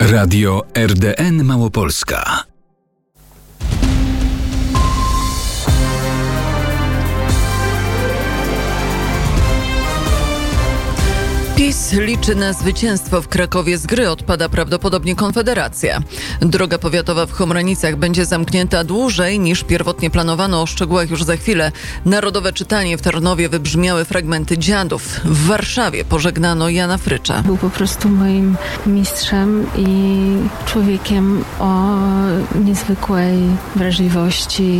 Radio RDN Małopolska. PiS liczy na zwycięstwo w Krakowie. Z gry odpada prawdopodobnie Konfederacja. Droga powiatowa w Chomranicach będzie zamknięta dłużej niż pierwotnie planowano. O szczegółach już za chwilę. Narodowe czytanie w Tarnowie wybrzmiały fragmenty Dziadów. W Warszawie pożegnano Jana Frycza. Był po prostu moim mistrzem i człowiekiem o niezwykłej wrażliwości.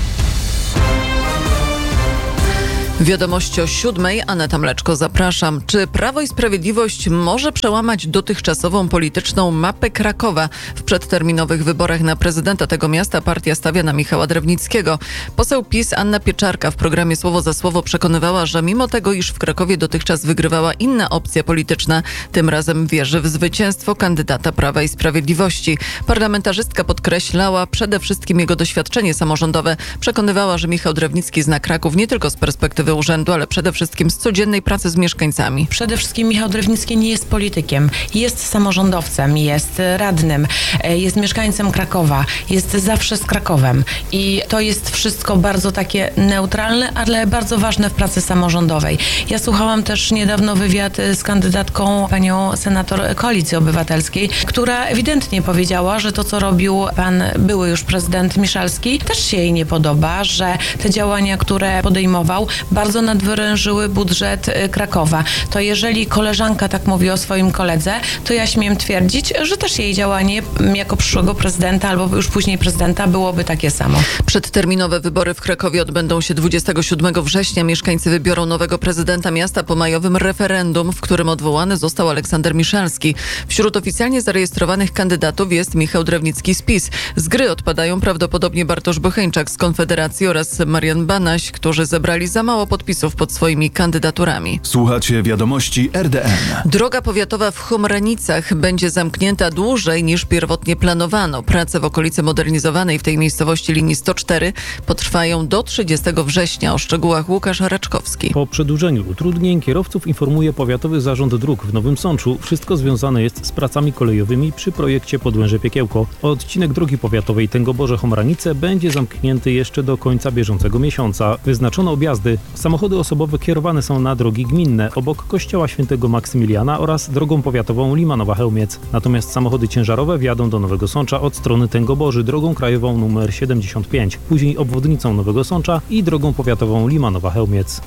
Wiadomości o 7:00. Aneta Mleczko, zapraszam. Czy Prawo i Sprawiedliwość może przełamać dotychczasową polityczną mapę Krakowa? W przedterminowych wyborach na prezydenta tego miasta partia stawia na Michała Drewnickiego. Poseł PiS Anna Pieczarka w programie Słowo za Słowo przekonywała, że mimo tego, iż w Krakowie dotychczas wygrywała inna opcja polityczna, tym razem wierzy w zwycięstwo kandydata Prawa i Sprawiedliwości. Parlamentarzystka podkreślała przede wszystkim jego doświadczenie samorządowe. Przekonywała, że Michał Drewnicki zna Kraków nie tylko z perspektywy urzędu, ale przede wszystkim z codziennej pracy z mieszkańcami. Przede wszystkim Michał Drewnicki nie jest politykiem. Jest samorządowcem, jest radnym, jest mieszkańcem Krakowa, jest zawsze z Krakowem. I to jest wszystko bardzo takie neutralne, ale bardzo ważne w pracy samorządowej. Ja słuchałam też niedawno wywiad z kandydatką, panią senator Koalicji Obywatelskiej, która ewidentnie powiedziała, że to, co robił pan były już prezydent Miszalski, też się jej nie podoba, że te działania, które podejmował, bardzo nadwyrężyły budżet Krakowa. To jeżeli koleżanka tak mówi o swoim koledze, to ja śmiem twierdzić, że też jej działanie jako przyszłego prezydenta albo już później prezydenta byłoby takie samo. Przedterminowe wybory w Krakowie odbędą się 27 września. Mieszkańcy wybiorą nowego prezydenta miasta po majowym referendum, w którym odwołany został Aleksander Miszalski. Wśród oficjalnie zarejestrowanych kandydatów jest Michał Drewnicki z PiS. Z gry odpadają prawdopodobnie Bartosz Bocheńczak z Konfederacji oraz Marian Banaś, którzy zebrali za mało podpisów pod swoimi kandydaturami. Słuchacie wiadomości RDN. Droga powiatowa w Chomranicach będzie zamknięta dłużej niż pierwotnie planowano. Prace w okolicy modernizowanej w tej miejscowości linii 104 potrwają do 30 września. O szczegółach Łukasz Raczkowski. Po przedłużeniu utrudnień kierowców informuje Powiatowy Zarząd Dróg w Nowym Sączu. Wszystko związane jest z pracami kolejowymi przy projekcie Podłęże-Piekiełko. Odcinek drogi powiatowej Tęgoborze-Chomranice będzie zamknięty jeszcze do końca bieżącego miesiąca. Wyznaczono objazdy. Samochody osobowe kierowane są na drogi gminne obok kościoła świętego Maksymiliana oraz drogą powiatową Limanowa-Chełmiec. Natomiast samochody ciężarowe wjadą do Nowego Sącza od strony Tęgoborzy drogą krajową nr 75, później obwodnicą Nowego Sącza i drogą powiatową Limanowa-Chełmiec.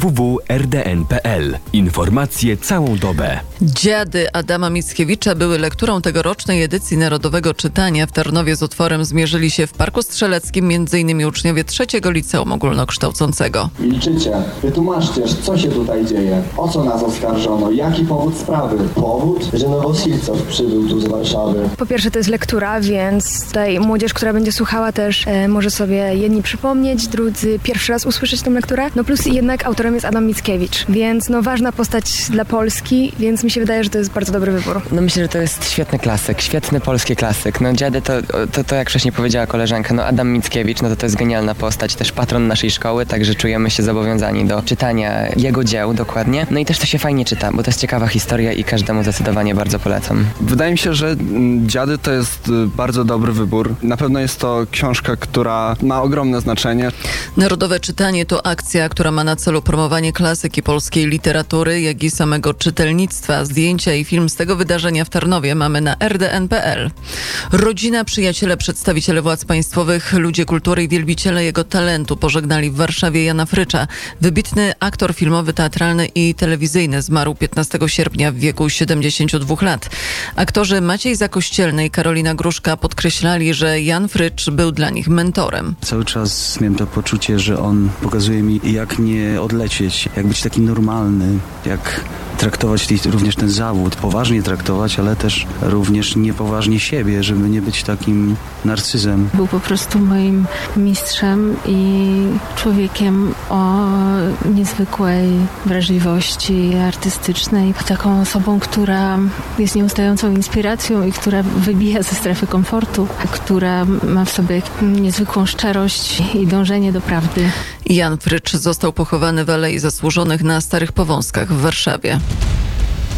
www.rdn.pl. Informacje całą dobę. Dziady Adama Mickiewicza były lekturą tegorocznej edycji Narodowego Czytania. W Tarnowie z utworem zmierzyli się w Parku Strzeleckim m.in. uczniowie 3. Liceum Ogólnokształcącego. Milczycie. Wytłumaczcie, co się tutaj dzieje. O co nas oskarżono? Jaki powód sprawy? Powód, że Nowosilcow przybył tu z Warszawy. Po pierwsze to jest lektura, więc tutaj młodzież, która będzie słuchała też może sobie jedni przypomnieć, drudzy pierwszy raz usłyszeć tę lekturę. No plus jednak autorem jest Adam Mickiewicz, więc ważna postać dla Polski, więc mi się wydaje, że to jest bardzo dobry wybór. No myślę, że to jest świetny klasyk, świetny polski klasyk. No Dziady to jak wcześniej powiedziała koleżanka, no Adam Mickiewicz, no to jest genialna postać, też patron naszej szkoły, także czujemy się zobowiązani do czytania jego dzieł dokładnie. No i też to się fajnie czyta, bo to jest ciekawa historia i każdemu zdecydowanie bardzo polecam. Wydaje mi się, że Dziady to jest bardzo dobry wybór. Na pewno jest to książka, która ma ogromne znaczenie. Narodowe Czytanie to akcja, która ma na celu promowanie klasyki polskiej literatury, jak i samego czytelnictwa. Zdjęcia i film z tego wydarzenia w Tarnowie mamy na rdn.pl. Rodzina, przyjaciele, przedstawiciele władz państwowych, ludzie kultury i wielbiciele jego talentu pożegnali w Warszawie Jana Frycza. Wybitny aktor filmowy, teatralny i telewizyjny zmarł 15 sierpnia w wieku 72 lat. Aktorzy Maciej Zakościelny i Karolina Gruszka podkreślali, że Jan Frycz był dla nich mentorem. Cały czas miałem to poczucie, że on pokazuje mi, jak nie odlecieć, jak być taki normalny, jak traktować również ten zawód, poważnie traktować, ale też również niepoważnie siebie, żeby nie być takim narcyzem. Był po prostu moim mistrzem i człowiekiem o niezwykłej wrażliwości artystycznej. Taką osobą, która jest nieustającą inspiracją i która wybija ze strefy komfortu, która ma w sobie niezwykłą szczerość i dążenie do prawdy. Jan Frycz został pochowany w Alei Zasłużonych na Starych Powązkach w Warszawie.